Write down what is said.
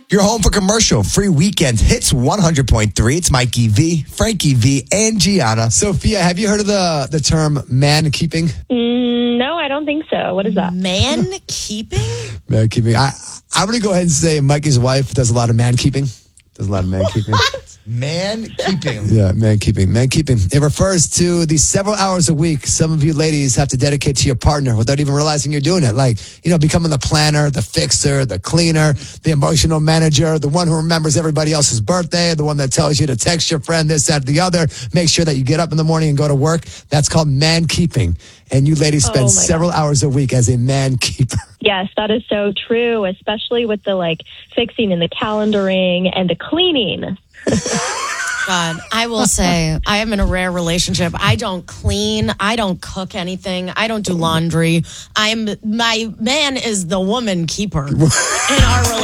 You're home for commercial free weekend hits 100.3. It's Mikey V, Frankie V, and Gianna. Sophia, have you heard of the term man keeping? No, I don't think so. What is that? Man keeping? Man keeping. I'm going to go ahead and say Mikey's wife does a lot of man keeping. Does a lot of man keeping. Man keeping. Yeah, man keeping. Man keeping. It refers to the several hours a week some of you ladies have to dedicate to your partner without even realizing you're doing it. Like, becoming the planner, the fixer, the cleaner, the emotional manager, the one who remembers everybody else's birthday, the one that tells you to text your friend this, that, the other, make sure that you get up in the morning and go to work. That's called man keeping. And you ladies spend several hours a week as a man keeper. Yes, that is so true, especially with the fixing and the calendaring and the cleaning. God, I will say I am in a rare relationship. I don't clean. I don't cook anything. I don't do laundry. My man is the woman keeper in our relationship.